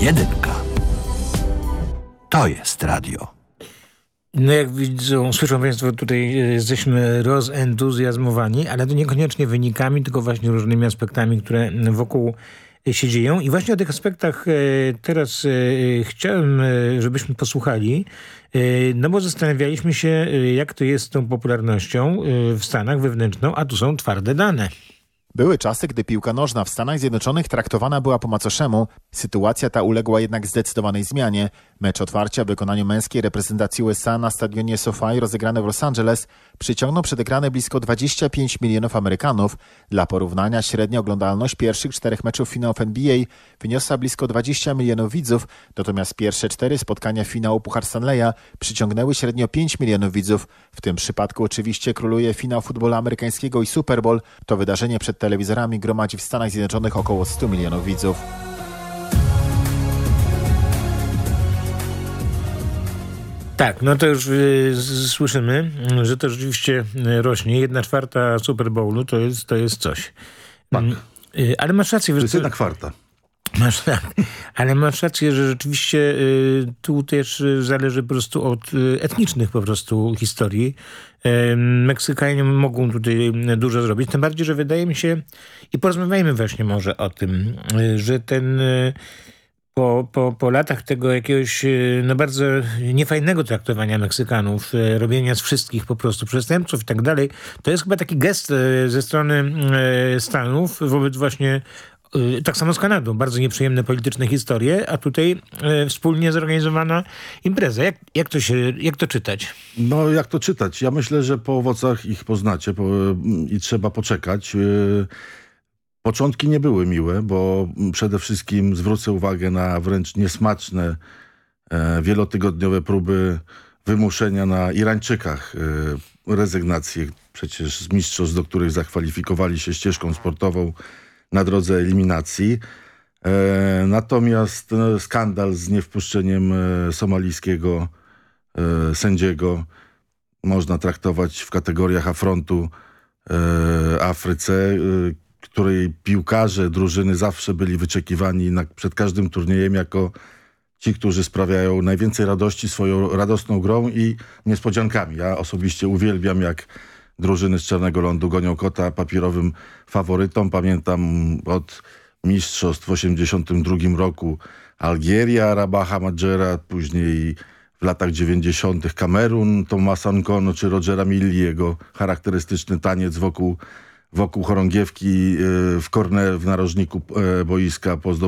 Jedynka. To jest radio. No jak widzą, słyszą Państwo, tutaj jesteśmy rozentuzjazmowani, ale to niekoniecznie wynikami, tylko właśnie różnymi aspektami, które wokół się dzieją. I właśnie o tych aspektach teraz chciałem, żebyśmy posłuchali, no bo zastanawialiśmy się, jak to jest z tą popularnością w Stanach wewnętrzną, a tu są twarde dane. Były czasy, gdy piłka nożna w Stanach Zjednoczonych traktowana była po macoszemu. Sytuacja ta uległa jednak zdecydowanej zmianie. Mecz otwarcia w wykonaniu męskiej reprezentacji USA na stadionie SoFi rozegrany w Los Angeles przyciągnął przed ekrany blisko 25 milionów Amerykanów. Dla porównania średnia oglądalność pierwszych 4 meczów finałów NBA wyniosła blisko 20 milionów widzów, natomiast pierwsze 4 spotkania finału Puchar Stanleya przyciągnęły średnio 5 milionów widzów. W tym przypadku oczywiście króluje finał futbolu amerykańskiego i Super Bowl. To wydarzenie przed telewizorami gromadzi w Stanach Zjednoczonych około 100 milionów widzów. Tak, no to już słyszymy, że to rzeczywiście rośnie. 1/4 Super Bowlu to jest coś. Tak. Ale masz rację. To jest 1/4. Ale masz rację, że rzeczywiście tu też zależy po prostu od etnicznych po prostu historii. Meksykanie mogą tutaj dużo zrobić. Tym bardziej, że wydaje mi się, i porozmawiajmy właśnie może o tym, że ten... Po latach tego jakiegoś no bardzo niefajnego traktowania Meksykanów, robienia z wszystkich po prostu przestępców i tak dalej, to jest chyba taki gest ze strony Stanów wobec właśnie, tak samo z Kanadą, bardzo nieprzyjemne polityczne historie, a tutaj wspólnie zorganizowana impreza. Jak to czytać? No jak to czytać? Ja myślę, że po owocach ich poznacie i trzeba poczekać. Początki nie były miłe, bo przede wszystkim zwrócę uwagę na wręcz niesmaczne, wielotygodniowe próby wymuszenia na Irańczykach rezygnacji przecież z mistrzostw, do których zakwalifikowali się ścieżką sportową na drodze eliminacji. Natomiast skandal z niewpuszczeniem somalijskiego sędziego można traktować w kategoriach afrontu Afryce, której piłkarze drużyny zawsze byli wyczekiwani przed każdym turniejem jako ci, którzy sprawiają najwięcej radości swoją radosną grą i niespodziankami. Ja osobiście uwielbiam, jak drużyny z Czarnego Lądu gonią kota papierowym faworytom. Pamiętam od mistrzostw w 1982 roku Algieria, Rabaha Madjera, później w latach 90. Kamerun, Tomasa Nkono czy Rogera Milli, jego charakterystyczny taniec wokół chorągiewki w narożniku boiska po